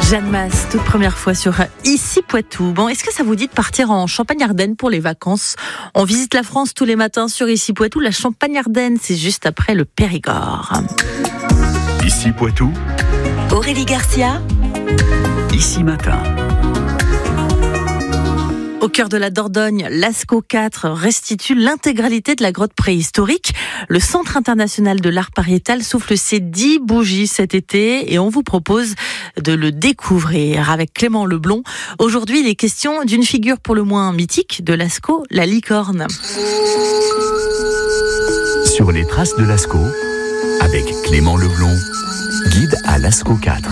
Jeanne Masse, toute première fois sur Ici Poitou. Bon, est-ce que ça vous dit de partir en Champagne-Ardenne pour les vacances ? On visite la France tous les matins sur Ici Poitou. La Champagne-Ardenne, c'est juste après le Périgord. Ici Poitou. Aurélie Garcia. Ici Matin. Au cœur de la Dordogne, Lascaux 4 restitue l'intégralité de la grotte préhistorique. Le Centre international de l'art pariétal souffle ses 10 bougies cet été et on vous propose de le découvrir avec Clément Leblond. Aujourd'hui, il est question d'une figure pour le moins mythique de Lascaux, la licorne. Sur les traces de Lascaux, avec Clément Leblond, guide à Lascaux 4.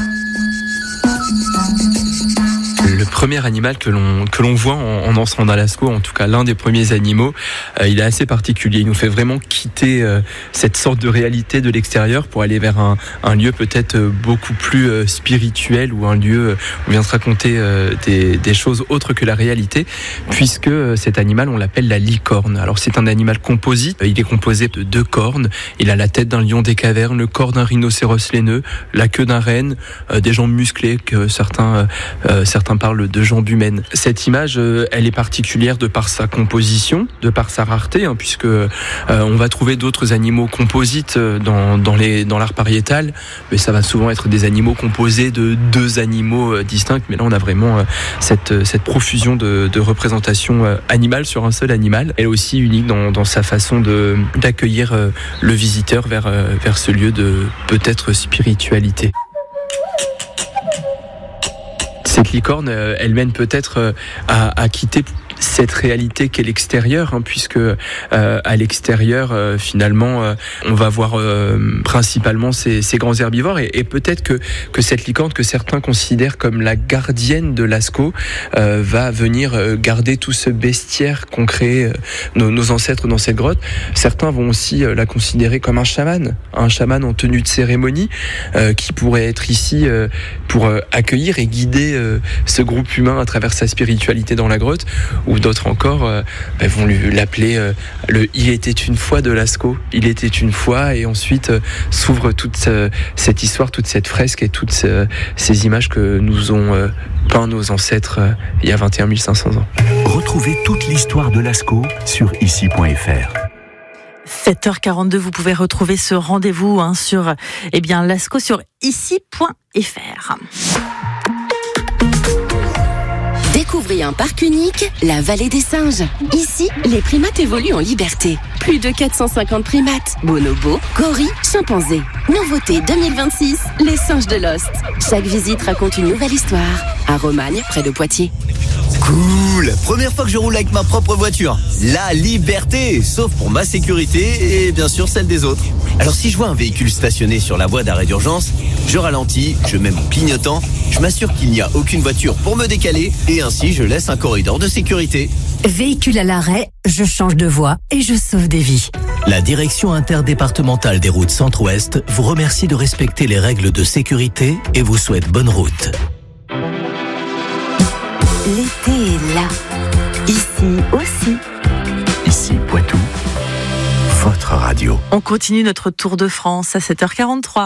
Le premier animal que l'on voit en entrant dans Lascaux, en tout cas l'un des premiers animaux, il est assez particulier. Il nous fait vraiment quitter cette sorte de réalité de l'extérieur pour aller vers un lieu peut-être beaucoup plus spirituel ou un lieu où on vient se raconter des choses autres que la réalité, puisque cet animal, on l'appelle la licorne. Alors c'est un animal composite, il est composé de 2 cornes. Il a la tête d'un lion des cavernes, le corps d'un rhinocéros laineux, la queue d'un renne, des jambes musclées que certains parle de jambes humaines. Cette image, elle est particulière de par sa composition, de par sa rareté, puisque on va trouver d'autres animaux composites dans l'art pariétal, mais ça va souvent être des animaux composés de 2 animaux distincts. Mais là, on a vraiment cette profusion de représentations animales sur un seul animal. Elle est aussi unique dans sa façon d'accueillir le visiteur vers ce lieu de peut-être spiritualité. Cette licorne, elle mène peut-être à quitter cette réalité qu'est l'extérieur, puisque à l'extérieur, finalement, on va voir principalement ces grands herbivores, et peut-être que cette licorne, que certains considèrent comme la gardienne de Lascaux, va venir garder tout ce bestiaire qu'ont créé nos ancêtres dans cette grotte. Certains vont aussi la considérer comme un chaman en tenue de cérémonie, qui pourrait être ici pour accueillir et guider ce groupe humain à travers sa spiritualité dans la grotte, ou d'autres encore vont l'appeler le « Il était une fois » de Lascaux. Il était une fois, et ensuite s'ouvre toute cette histoire, toute cette fresque et toutes ces images que nous ont peint nos ancêtres il y a 21 500 ans. Retrouvez toute l'histoire de Lascaux sur ici.fr. 7h42, vous pouvez retrouver ce rendez-vous sur Lascaux sur ici.fr. Découvrez un parc unique, la Vallée des Singes. Ici, les primates évoluent en liberté. Plus de 450 primates, bonobos, gorilles, chimpanzés. Nouveauté 2026, les singes de Lost. Chaque visite raconte une nouvelle histoire. À Romagne, près de Poitiers. Cool! Première fois que je roule avec ma propre voiture. La liberté! Sauf pour ma sécurité et bien sûr celle des autres. Alors si je vois un véhicule stationné sur la voie d'arrêt d'urgence, je ralentis, je mets mon clignotant, je m'assure qu'il n'y a aucune voiture pour me décaler et ainsi je laisse un corridor de sécurité. Véhicule à l'arrêt, je change de voie et je sauve des vies. La direction interdépartementale des routes Centre-Ouest vous remercie de respecter les règles de sécurité et vous souhaite bonne route. L'été est là. Ici aussi. Ici Poitou, votre radio. On continue notre tour de France à 7h43.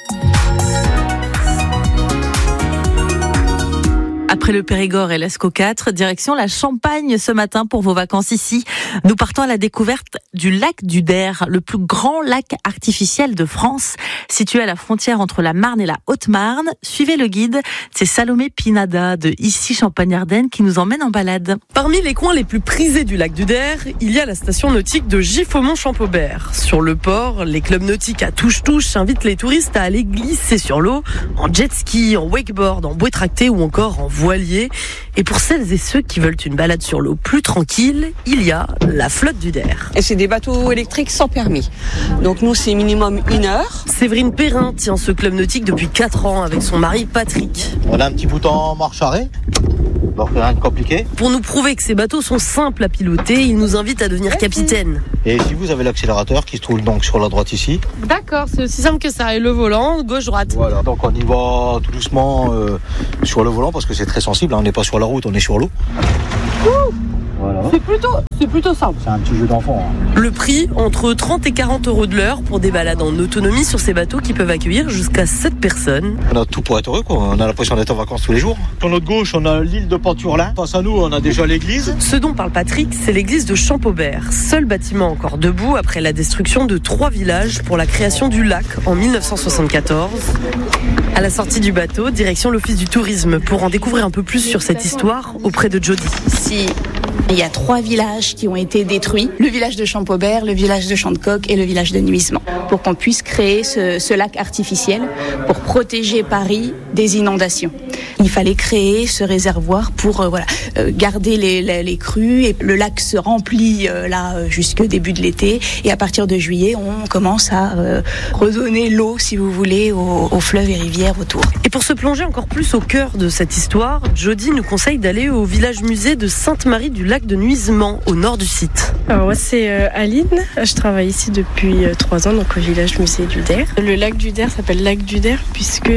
Après le Périgord et Lascaux 4, direction la Champagne ce matin pour vos vacances ici. Nous partons à la découverte du lac du Der, le plus grand lac artificiel de France, situé à la frontière entre la Marne et la Haute-Marne. Suivez le guide, c'est Salomé Pinada de Ici Champagne-Ardenne qui nous emmène en balade. Parmi les coins les plus prisés du lac du Der, il y a la station nautique de Giffaumont-Champaubert. Sur le port, les clubs nautiques à touche-touche invitent les touristes à aller glisser sur l'eau, en jet ski, en wakeboard, en bouée tractée ou encore en voilier. Et pour celles et ceux qui veulent une balade sur l'eau plus tranquille, il y a la flotte du Der. Et c'est des bateaux électriques sans permis. Donc nous, c'est minimum 1 heure. Séverine Perrin tient ce club nautique depuis 4 ans avec son mari Patrick. On a un petit bouton marche-arrêt. Donc rien de compliqué. Pour nous prouver que ces bateaux sont simples à piloter, il nous invite à devenir capitaine. Et ici vous avez l'accélérateur qui se trouve donc sur la droite ici. D'accord, c'est aussi simple que ça. Et le volant, gauche-droite. Voilà, donc on y va tout doucement sur le volant parce que c'est très sensible. On n'est pas sur la route, on est sur l'eau. Voilà. C'est plutôt simple. C'est un petit jeu d'enfant. Le prix, entre 30 et 40 euros de l'heure pour des balades en autonomie sur ces bateaux qui peuvent accueillir jusqu'à 7 personnes. On a tout pour être heureux, quoi. On a l'impression d'être en vacances tous les jours. Sur notre gauche, on a l'île de Panturlin. Face à nous, on a déjà l'église. Ce dont parle Patrick, c'est l'église de Champaubert, seul bâtiment encore debout après la destruction de 3 villages pour la création du lac en 1974. À la sortie du bateau, direction l'office du tourisme pour en découvrir un peu plus sur cette histoire auprès de Jody. Il y a 3 villages qui ont été détruits, le village de Champaubert, le village de Chantecoq et le village de Nuisement, pour qu'on puisse créer ce lac artificiel pour protéger Paris des inondations. Il fallait créer ce réservoir pour garder les crues, et le lac se remplit jusqu'au début de l'été, et à partir de juillet on commence à redonner l'eau, si vous voulez, aux fleuves et rivières autour. Et pour se plonger encore plus au cœur de cette histoire, Jody nous conseille d'aller au village musée de Sainte-Marie du lac de Nuisement, au nord du site. Alors moi c'est Aline, je travaille ici depuis 3 ans, donc au village musée du Der. Le lac du Der s'appelle lac du Der puisque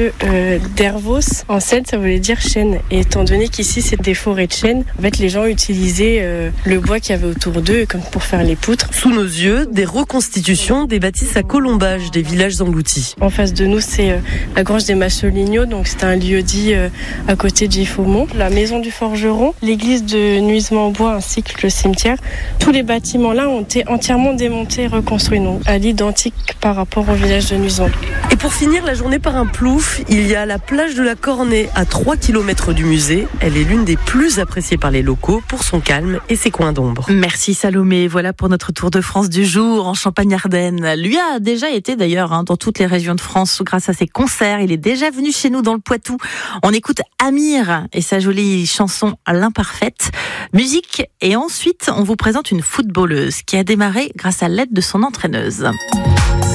Dervos en celte ça voulait dire chêne, et étant donné qu'ici c'est des forêts de chênes, en fait les gens utilisaient le bois qu'il y avait autour d'eux comme pour faire les poutres. Sous nos yeux, des reconstitutions des bâtisses à colombage des villages engloutis. En face de nous c'est la grange des Massolignaux, donc c'est un lieu-dit à côté de Giffaumont, la maison du forgeron, l'église de Nuisement-en-Bois ainsi que le cimetière. Tous les bâtiments là ont été entièrement démontés et reconstruits, donc à l'identique par rapport au village de Nuisement. Et pour finir la journée par un plouf, il y a la plage de la Cornée à 3 km du musée. Elle est l'une des plus appréciées par les locaux pour son calme et ses coins d'ombre. Merci Salomé. Voilà pour notre tour de France du jour en Champagne-Ardenne. Lui a déjà été d'ailleurs dans toutes les régions de France grâce à ses concerts. Il est déjà venu chez nous dans le Poitou. On écoute Amir et sa jolie chanson L'Imparfaite. Musique, et ensuite on vous présente une footballeuse qui a démarré grâce à l'aide de son entraîneuse.